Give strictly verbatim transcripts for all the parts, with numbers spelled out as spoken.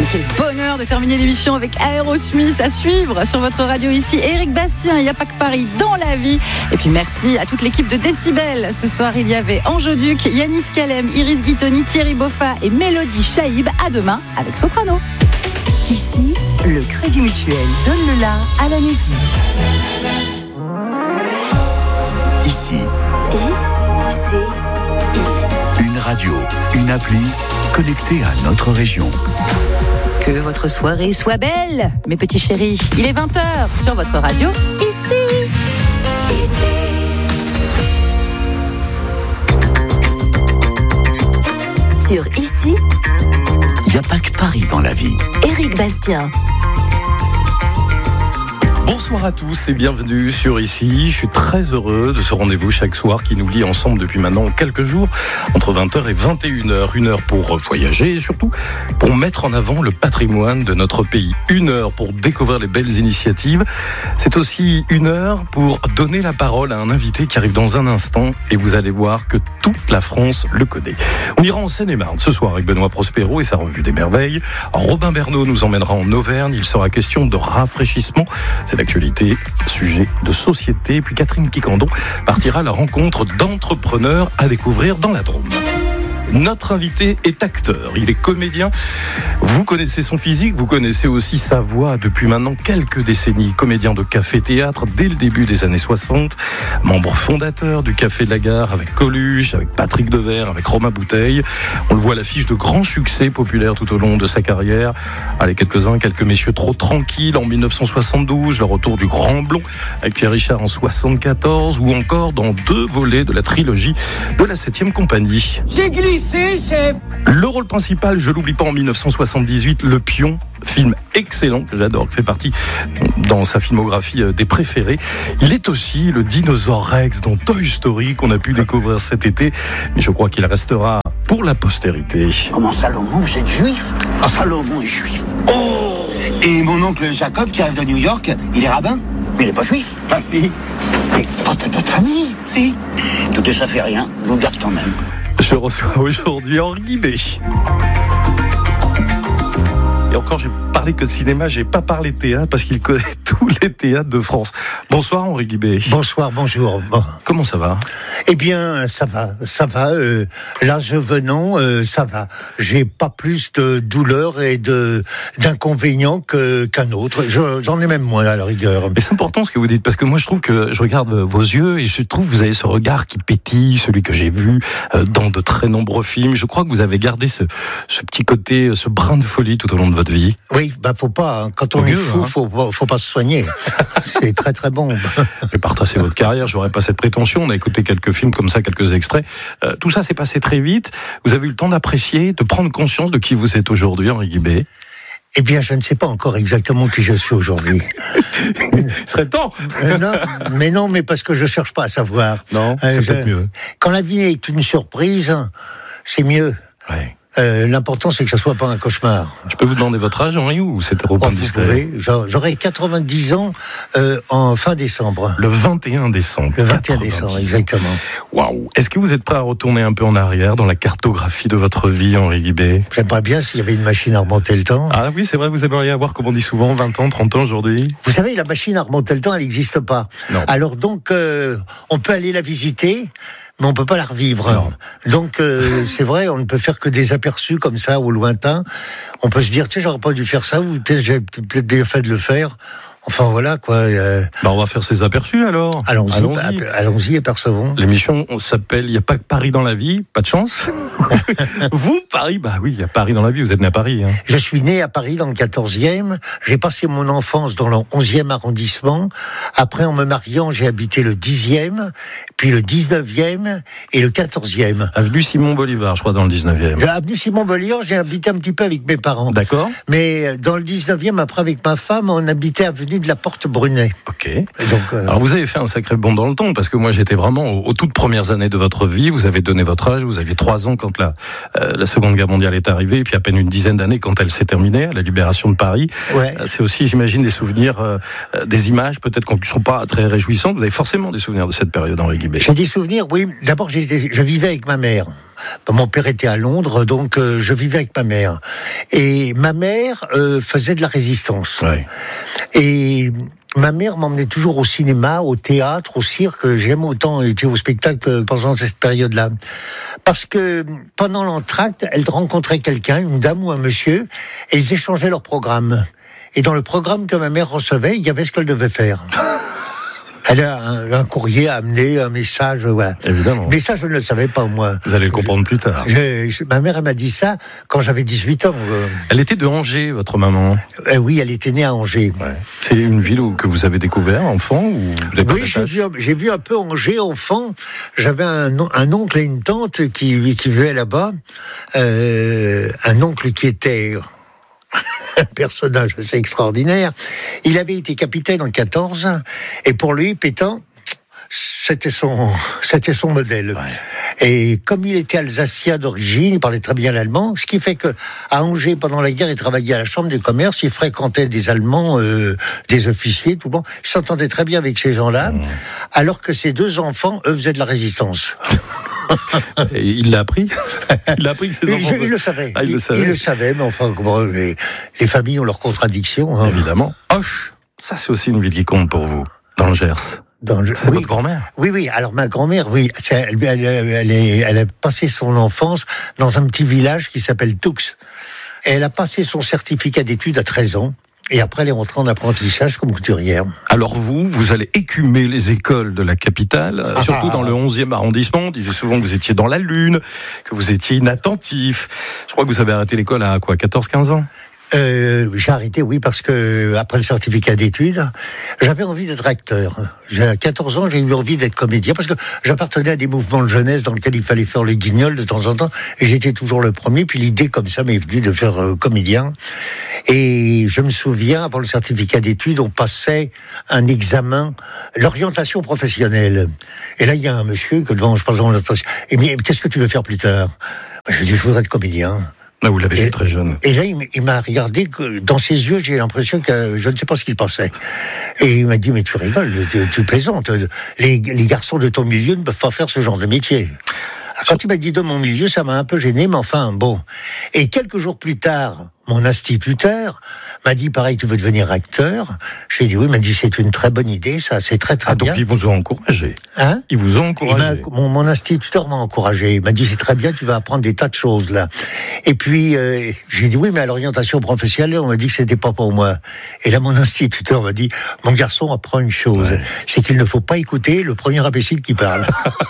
Quel bonheur de terminer l'émission avec Aerosmith à suivre sur votre radio ici. Éric Bastien, il n'y a pas que Paris dans la vie. Et puis merci à toute l'équipe de Décibel. Ce soir, il y avait Ange Duc, Yanis Kalem, Iris Guitoni, Thierry Boffa et Mélodie Chaïb. À demain avec Soprano. Ici, le Crédit Mutuel donne le la à la musique. Ici. I, C, I. Une radio, une appli connectée à notre région. Que votre soirée soit belle, mes petits chéris. Il est vingt heures sur votre radio, ici. Ici. Sur Ici, Il n'y a pas que Paris dans la vie. Éric Bastien. Bonsoir à tous et bienvenue sur Ici. Je suis très heureux de ce rendez-vous chaque soir qui nous lie ensemble depuis maintenant quelques jours, entre vingt heures et vingt et une heures. Une heure pour voyager et surtout pour mettre en avant le patrimoine de notre pays. Une heure pour découvrir les belles initiatives. C'est aussi une heure pour donner la parole à un invité qui arrive dans un instant et vous allez voir que toute la France le connaît. On ira en Seine-et-Marne ce soir avec Benoît Prospero et sa revue des merveilles. Robin Bernot nous emmènera en Auvergne. Il sera question de rafraîchissement. C'est l'actualité, sujet de société. Puis Catherine Quicandon partira à la rencontre d'entrepreneurs à découvrir dans la Drôme. Notre invité est acteur, il est comédien. Vous connaissez son physique, vous connaissez aussi sa voix depuis maintenant quelques décennies. Comédien de café-théâtre dès le début des années soixante, membre fondateur du Café de la Gare avec Coluche, avec Patrick Devers, avec Romain Bouteille. On le voit à l'affiche de grands succès populaires tout au long de sa carrière. Allez, quelques-uns, quelques messieurs trop tranquilles en dix-neuf cent soixante-douze, le retour du Grand Blond avec Pierre Richard en soixante-quatorze, ou encore dans deux volets de la trilogie de la septième compagnie. J'ai glissé, chef. Le rôle principal, je l'oublie pas, en dix-neuf cent soixante-dix-huit, Le Pion, film excellent que j'adore, qui fait partie dans sa filmographie des préférés. Il est aussi le dinosaure Rex dans Toy Story qu'on a pu découvrir cet été, mais je crois qu'il restera pour la postérité. Comment Salomon, vous êtes juif? Ah, Salomon est juif. Oh! Et mon oncle Jacob qui arrive de New York, il est rabbin? Mais il n'est pas juif. Ah si. Mais pas de notre famille? Si. Tout ça fait rien, je vous garde quand même. Je reçois aujourd'hui Henri Guibé. Et encore, j'ai parlé que de cinéma, j'ai pas parlé de théâtre parce qu'il connaît tous les théâtres de France. Bonsoir Henri Guibé. Bonsoir, bonjour. Bon. Comment ça va? Eh bien, ça va, ça va. Euh, l'âge venant, euh, ça va. J'ai pas plus de douleurs et de d'inconvénients que, qu'un autre. Je, j'en ai même moins à la rigueur. Mais c'est important ce que vous dites, parce que moi je trouve que je regarde vos yeux et je trouve que vous avez ce regard qui pétille, celui que j'ai vu euh, dans de très nombreux films. Je crois que vous avez gardé ce, ce petit côté, ce brin de folie tout au long de votre vie. Oui, bah faut pas. Hein. Quand on Au est mieux, fou, hein. faut, faut pas se soigner. C'est très très bon. Je vais pas retracer votre carrière, j'aurais pas cette prétention. On a écouté quelques films comme ça, quelques extraits. Euh, tout ça s'est passé très vite. Vous avez eu le temps d'apprécier, de prendre conscience de qui vous êtes aujourd'hui, Henri Guibé. Eh bien, je ne sais pas encore exactement qui je suis aujourd'hui. Il serait temps. euh, non, mais non, mais parce que je cherche pas à savoir. Non, c'est euh, peut-être je... mieux. Quand la vie est une surprise, c'est mieux. Ouais. Euh, l'important, c'est que ça soit pas un cauchemar. Je peux vous demander votre âge, Henri, ou c'est trop Oh, vous indiscret? pouvez. J'aurai quatre-vingt-dix ans euh, en fin décembre. Le vingt et un décembre. Le vingt et un quatre-vingt-dix. décembre, exactement. Waouh. Est-ce que vous êtes prêt à retourner un peu en arrière dans la cartographie de votre vie, Henri Guibé? J'aimerais bien s'il y avait une machine à remonter le temps. Ah oui, c'est vrai, vous aimeriez avoir, comme on dit souvent, vingt ans, trente ans aujourd'hui? Vous savez, la machine à remonter le temps, elle n'existe pas. Non. Alors donc, euh, on peut aller la visiter, mais on peut pas la revivre. Non. Donc euh, c'est vrai, on ne peut faire que des aperçus comme ça au lointain. On peut se dire, tu sais, j'aurais pas dû faire ça, ou peut-être j'ai peut-être bien fait de le faire. Enfin voilà quoi. Euh... Bah, on va faire ces aperçus alors. Allons-y, Allons-y. bah, allons-y et percevons. L'émission s'appelle Il n'y a pas que Paris dans la vie, pas de chance. Vous, Paris, bah oui, il y a Paris dans la vie, vous êtes né à Paris. Hein. Je suis né à Paris dans le quatorzième. J'ai passé mon enfance dans le onzième arrondissement. Après, en me mariant, j'ai habité le dixième, puis le dix-neuvième et le quatorzième. Avenue Simon Bolivar, je crois, dans le dix-neuvième. Avenue Simon Bolivar, j'ai habité un petit peu avec mes parents. D'accord. Mais dans le dix-neuvième, après avec ma femme, on habitait avenue de la Porte Brunet. Ok. Et donc, euh... Alors vous avez fait un sacré bond dans le temps, parce que moi j'étais vraiment aux, aux toutes premières années de votre vie. Vous avez donné votre âge, vous aviez trois ans quand la, euh, la Seconde Guerre mondiale est arrivée, et puis à peine une dizaine d'années quand elle s'est terminée, à la libération de Paris. Ouais. Euh, c'est aussi, j'imagine, des souvenirs, euh, des images peut-être qui ne sont pas très réjouissantes. Vous avez forcément des souvenirs de cette période, Henri Guibé. J'ai des souvenirs, oui. D'abord, j'étais, je vivais avec ma mère Mon père était à Londres, donc euh, je vivais avec ma mère. Et ma mère euh, faisait de la résistance. Ouais. Et ma mère m'emmenait toujours au cinéma, au théâtre, au cirque. J'aime autant été au spectacle pendant cette période-là. Parce que pendant l'entracte, elle rencontrait quelqu'un, une dame ou un monsieur, et ils échangeaient leur programme. Et dans le programme que ma mère recevait, il y avait ce qu'elle devait faire. Elle a un, un courrier à amener, un message, voilà. Évidemment. Mais ça, je ne le savais pas, moi. Vous allez le comprendre plus tard. Je, je, ma mère, elle m'a dit ça quand j'avais dix-huit ans. Elle était de Angers, votre maman. Euh, oui, elle était née à Angers. Ouais. C'est une ville où, que vous avez découvert, enfant ou Oui, j'ai vu, j'ai vu un peu Angers, enfant. J'avais un, un oncle et une tante qui, qui vivaient là-bas. Euh, un oncle qui était... un personnage assez extraordinaire. Il avait été capitaine en quatorze, et pour lui, Pétain, c'était son, c'était son modèle. Ouais. Et comme il était alsacien d'origine, il parlait très bien l'allemand, ce qui fait que à Angers, pendant la guerre, il travaillait à la chambre des commerces, il fréquentait des Allemands, euh, des officiers, tout bon. Il s'entendait très bien avec ces gens-là, mmh. alors que ses deux enfants, eux, faisaient de la résistance. Et il l'a appris. Il l'a appris que ses enfants. Je, il le savait. Ah, il, il, le savait. il le savait, mais enfin, bon, les, les familles ont leurs contradictions. Hein. Évidemment. Auch, ça c'est aussi une ville qui compte pour vous, dans le Gers. Dans le... C'est oui. Votre grand-mère. Oui, oui. Alors ma grand-mère, oui, elle, elle, elle, est, elle a passé son enfance dans un petit village qui s'appelle Toux. Et elle a passé son certificat d'études à treize ans. Et après, elle est rentrée en apprentissage comme couturière. Alors vous, vous allez écumer les écoles de la capitale, ah, surtout dans le onzième arrondissement. On disait souvent que vous étiez dans la lune, que vous étiez inattentif. Je crois que vous avez arrêté l'école à quoi, quatorze quinze ans ? Euh, j'ai arrêté, oui, parce que après le certificat d'études, j'avais envie d'être acteur. À quatorze ans, j'ai eu envie d'être comédien, parce que j'appartenais à des mouvements de jeunesse dans lesquels il fallait faire le guignol de temps en temps, et j'étais toujours le premier, puis l'idée comme ça m'est venue de faire euh, comédien. Et je me souviens, avant le certificat d'études, on passait un examen, l'orientation professionnelle. Et là, il y a un monsieur que devant, je passe dans l'orientation. Et mais qu'est-ce que tu veux faire plus tard? Je lui dis, je voudrais être comédien. Là, vous l'avez su très jeune. Et là, il m'a regardé, que dans ses yeux, j'ai l'impression que je ne sais pas ce qu'il pensait. Et il m'a dit, mais tu rigoles, tu, tu plaisantes. Les, les garçons de ton milieu ne peuvent pas faire ce genre de métier. Quand il m'a dit de mon milieu, ça m'a un peu gêné, mais enfin, bon. Et quelques jours plus tard, mon instituteur m'a dit, pareil, tu veux devenir acteur? J'ai dit oui, il m'a dit, c'est une très bonne idée, ça, c'est très très ah, bien. Donc ils vous ont encouragé. Hein? Ils vous ont encouragé. Mon, mon instituteur m'a encouragé. Il m'a dit, c'est très bien, tu vas apprendre des tas de choses, là. Et puis, euh, j'ai dit oui, mais à l'orientation professionnelle, on m'a dit que c'était pas pour moi. Et là, mon instituteur m'a dit, mon garçon, apprends une chose, ouais. c'est qu'il ne faut pas écouter le premier imbécile qui parle.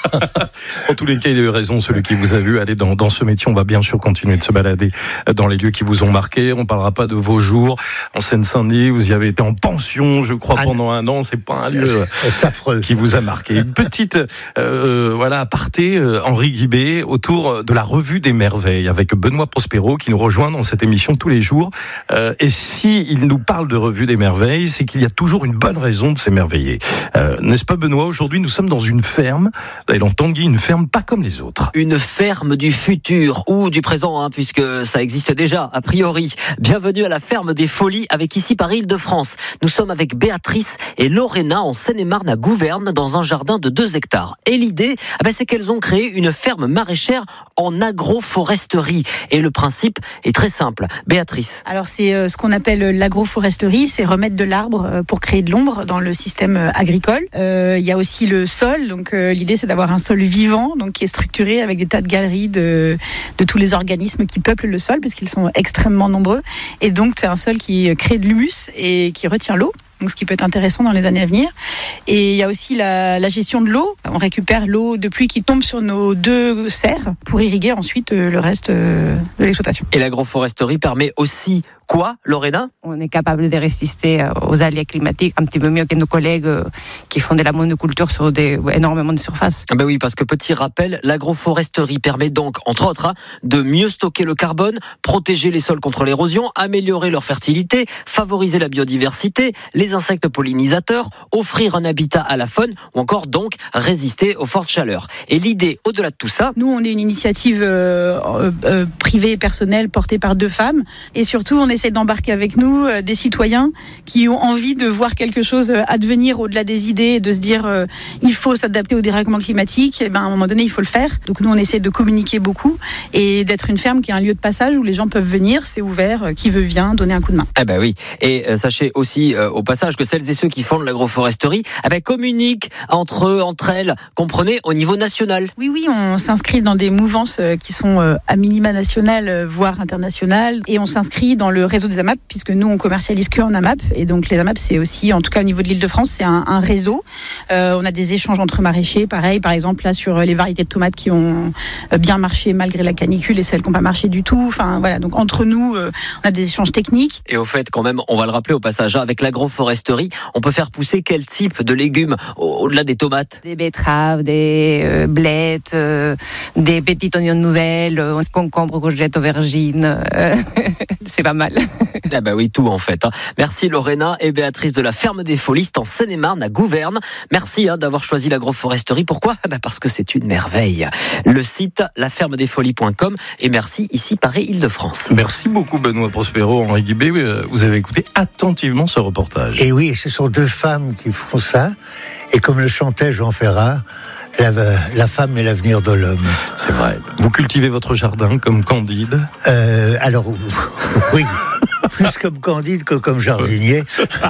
En tous les cas, il a eu raison, celui qui vous a vu aller dans, dans ce métier. On va bien sûr continuer de se balader dans les lieux qui vous ont marqué. On parlera pas de vos jours en Seine-Saint-Denis. Vous y avez été en pension, je crois, pendant un an. C'est pas un lieu qui vous a marqué. Une petite, euh, voilà, aparté, euh, Henri Guibé, autour de la Revue des Merveilles, avec Benoît Prospero, qui nous rejoint dans cette émission tous les jours. Euh, et si il nous parle de Revue des Merveilles, c'est qu'il y a toujours une bonne raison de s'émerveiller. Euh, n'est-ce pas, Benoît? Aujourd'hui, nous sommes dans une ferme. Vous allez l'entendre, Guy, une ferme pas comme les autres. Une ferme du futur, ou du présent, hein, puisque ça existe déjà, a priori. Bienvenue à la ferme des Folies, avec ici par Île-de-France. Nous sommes avec Béatrice et Lorena en Seine-et-Marne à Gouverne, dans un jardin de deux hectares. Et l'idée, eh ben, c'est qu'elles ont créé une ferme maraîchère en agroforesterie. Et le principe est très simple. Béatrice. Alors c'est euh, ce qu'on appelle l'agroforesterie, c'est remettre de l'arbre euh, pour créer de l'ombre dans le système euh, agricole. Euh, il y a aussi le sol, donc euh, l'idée c'est d'avoir un sol vivant, donc qui est structuré avec des tas de galeries de, de tous les organismes qui peuplent le sol, puisqu'ils sont extrêmement nombreux. Et donc c'est un sol qui crée de l'humus et qui retient l'eau. Donc, ce qui peut être intéressant dans les années à venir. Et il y a aussi la, la gestion de l'eau. On récupère l'eau de pluie qui tombe sur nos deux serres pour irriguer ensuite le reste de l'exploitation. Et l'agroforesterie permet aussi quoi, Lorena? On est capable de résister aux aléas climatiques un petit peu mieux que nos collègues qui font de la monoculture sur des, énormément de surface. Ben oui, parce que petit rappel, l'agroforesterie permet donc, entre autres, de mieux stocker le carbone, protéger les sols contre l'érosion, améliorer leur fertilité, favoriser la biodiversité, les insectes pollinisateurs, offrir un habitat à la faune ou encore donc résister aux fortes chaleurs. Et l'idée, au-delà de tout ça... Nous, on est une initiative euh, euh, privée et personnelle portée par deux femmes et surtout, on est essaie d'embarquer avec nous euh, des citoyens qui ont envie de voir quelque chose advenir au-delà des idées et de se dire euh, il faut s'adapter au dérèglement climatique. Et ben, à un moment donné, il faut le faire. Donc nous, on essaie de communiquer beaucoup et d'être une ferme qui est un lieu de passage où les gens peuvent venir, c'est ouvert, euh, qui veut vient donner un coup de main. Eh ben oui. Et euh, sachez aussi euh, au passage que celles et ceux qui font de l'agroforesterie eh ben, communiquent entre eux, entre elles, comprenez, au niveau national. Oui, oui, on s'inscrit dans des mouvances euh, qui sont euh, à minima nationales, euh, voire internationales. Et on s'inscrit dans le réseau des A M A P, puisque nous, on commercialise que en A M A P. Et donc les A M A P, c'est aussi, en tout cas au niveau de l'Île-de-France, c'est un, un réseau. Euh, on a des échanges entre maraîchers, pareil, par exemple, là, sur les variétés de tomates qui ont euh, bien marché malgré la canicule et celles qui n'ont pas marché du tout. Enfin, voilà, donc entre nous, euh, on a des échanges techniques. Et au fait, quand même, on va le rappeler au passage, avec l'agroforesterie, on peut faire pousser quel type de légumes au-delà des tomates? Des betteraves, des euh, blettes, euh, des petits oignons nouvelles, euh, concombres, courgettes, aubergines. Euh, c'est pas mal. Ah bah oui, tout en fait. Hein. Merci Lorena et Béatrice de la Ferme des Folistes en Seine-et-Marne à Gouverne. Merci hein, d'avoir choisi l'agroforesterie. Pourquoi? Bah parce que c'est une merveille. Le site la ferme des folies point com et merci ici Paris-Île-de-France. Merci beaucoup Benoît Prospero, Henri Guibé. Vous avez écouté attentivement ce reportage. Et oui, ce sont deux femmes qui font ça. Et comme le chantait Jean Ferrat, La, la femme est l'avenir de l'homme. C'est vrai. Vous cultivez votre jardin comme Candide? euh, Alors, oui. Plus comme Candide que comme jardinier.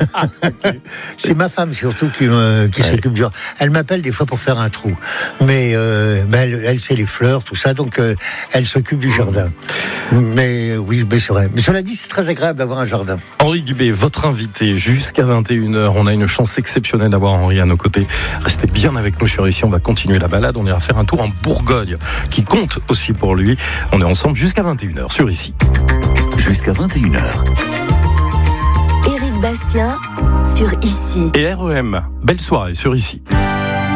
C'est ma femme surtout qui, me, qui ouais. s'occupe du jardin. Elle m'appelle des fois pour faire un trou. Mais, euh, mais elle, elle sait les fleurs, tout ça. Donc, euh, elle s'occupe du jardin. Mais oui, mais c'est vrai. Mais cela dit, c'est très agréable d'avoir un jardin. Henri Guibé, votre invité jusqu'à vingt et une heures. On a une chance exceptionnelle d'avoir Henri à nos côtés. Restez bien avec nous sur Ici. On va continuer la balade. On ira faire un tour en Bourgogne, qui compte aussi pour lui. On est ensemble jusqu'à vingt et une heures sur Ici. Jusqu'à vingt et une heures. Éric Bastien sur Ici. Et R E M, belle soirée sur Ici.